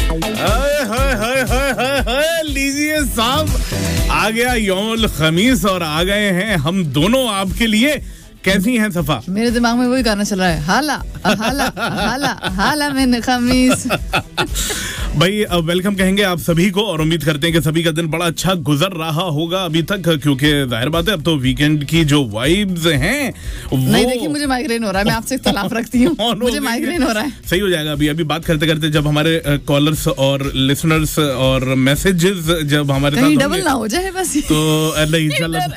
लीजिए साहब, आ गया यौमुल खमीस और आ गए हैं हम दोनों आपके लिए। कैसी हैं सफा? मेरे दिमाग में वही गाना चल रहा है, हाला हाला हाला हाला मैंने खमीस। भाई वेलकम कहेंगे आप सभी को और उम्मीद करते हैं कि सभी का दिन बड़ा अच्छा गुजर रहा होगा अभी तक, क्योंकि जाहिर बात है अब तो वीकेंड की जो वाइब्स हैं वो... नहीं देखिए, मुझे माइग्रेन हो रहा है, मैं आपसे इख्तिलाफ रखती हूँ। मुझे माइग्रेन हो रहा है। सही हो जाएगा। अभी बात करते करते जब हमारे कॉलर्स और लिसनर्स और मैसेजेस जब हमारे साथ डबल ना हो जाए बस, तो नहीं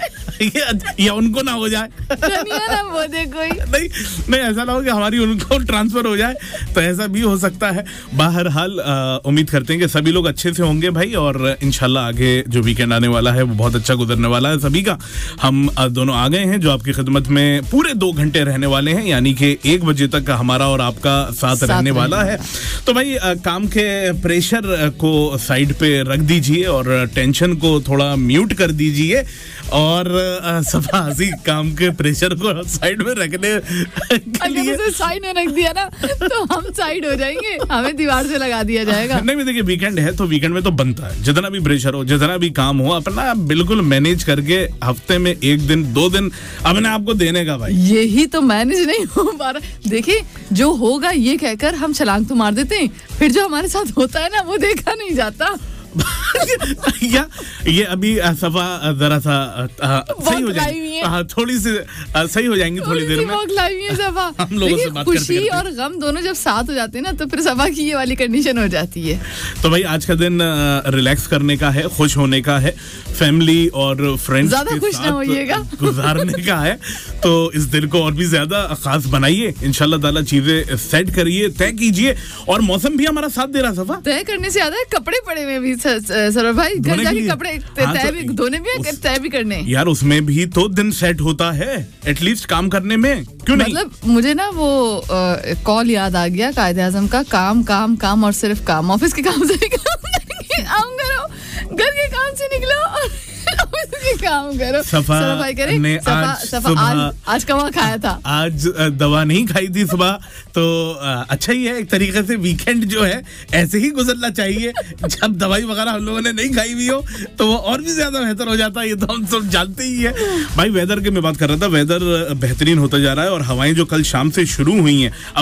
या उनको ना हो जाए ना वो कोई नहीं ऐसा ना हो कि हमारी उनको ट्रांसफर हो जाए, तो ऐसा भी हो सकता है। बहरहाल उम्मीद करते हैं कि सभी लोग अच्छे से होंगे भाई, और इंशाल्लाह आगे जो वीकेंड आने वाला है वो बहुत अच्छा गुजरने वाला है सभी का। हम दोनों आ गए हैं जो आपकी खिदमत में पूरे 2 घंटे रहने वाले हैं, यानी कि 1 बजे तक हमारा और आपका साथ रहने वाला है। तो भाई काम के प्रेशर को साइड पे रख दीजिए और टेंशन को थोड़ा म्यूट कर दीजिए, और सफा हंसी काम के प्रेशर को साइड में रखने के लिए अगर साइड में रख दिया ना तो हम साइड हो जाएंगे, हमें दीवार से लगा दिया जाएगा। नहीं देखिए, वीकेंड है तो वीकेंड में तो बनता है जितना भी प्रेशर हो, जितना भी काम हो, अपना बिल्कुल मैनेज करके हफ्ते में 1 दिन 2 दिन अपने आप को देने का भाई। यही तो मैनेज नहीं हो पा रहा। देखिए, जो होगा ये कहकर हम छलांग तो मार देते हैं, फिर जो हमारे साथ होता है ना वो देखा नहीं जाता। या ये अभी सफा जरा सा सही हो जाएगी, थोड़ी सी सही हो जाएंगी थोड़ी देर में। हम लोगों से बात खुशी करते और गम दोनों जब साथ हो जाते हैं ना तो फिर सफा की ये वाली कंडीशन हो जाती है। तो भाई आज का दिन रिलैक्स करने का है, खुश होने का है, फैमिली और फ्रेंड्स के साथ गुजारने का है। तो इस दिन को और भी ज्यादा खास बनाइए, इंशाल्लाह ताला चीजें सेट करिए, तय कीजिए। और मौसम भी हमारा साथ दे रहा सफा। तय करने से ज्यादा कपड़े पड़े हुए भी सर भाई, घर जाके कपड़े तय भी धोने भी है, तय भी करने यार, उसमें भी तो दिन सेट होता है एटलीस्ट काम करने में, क्यों नहीं? मतलब मुझे ना वो कॉल याद आ गया कायदे आजम का, काम काम काम और सिर्फ काम। ऑफिस के काम से काम करो, घर के काम से निकलो और काम करो। सफा भाई करे ने आज कमा खाया था, आज दवा नहीं खाई थी सुबह, तो अच्छा ही है एक तरीके से। वीकेंड जो है ऐसे ही गुजरना चाहिए, जब दवाई वगैरह हम लोगों ने नहीं खाई हुई हो तो वो और भी ज्यादा बेहतर हो जाता है। ये तो हम सब जानते ही है भाई। वेदर के मैं बात कर रहा था, वेदर बेहतरीन होता जा रहा है और हवाएं जो कल शाम से शुरू हुई हैं